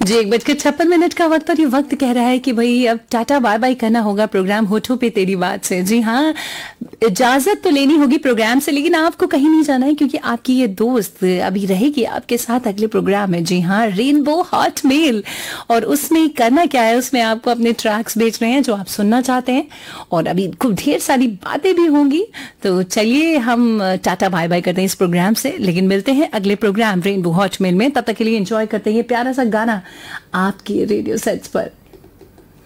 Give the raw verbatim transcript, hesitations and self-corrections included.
जी, एक बजकर छप्पन मिनट का वक्त और ये वक्त कह रहा है कि भाई अब टाटा बाय बाय करना होगा प्रोग्राम होठों पे तेरी बात से। जी हाँ, इजाजत तो लेनी होगी प्रोग्राम से, लेकिन आपको कहीं नहीं जाना है क्योंकि आपकी ये दोस्त अभी रहेगी आपके साथ अगले प्रोग्राम में। जी हाँ, रेनबो हॉट मेल, और उसमें करना क्या है, उसमें आपको अपने ट्रैक्स भेज रहे हैं जो आप सुनना चाहते हैं, और अभी खूब ढेर सारी बातें भी होंगी। तो चलिए हम टाटा बाय बाय करते हैं इस प्रोग्राम से, लेकिन मिलते हैं अगले प्रोग्राम रेनबो हॉट मेल में। तब तक के लिए एंजॉय करते हैं ये प्यारा सा गाना आपकी रेडियो सेट्स पर।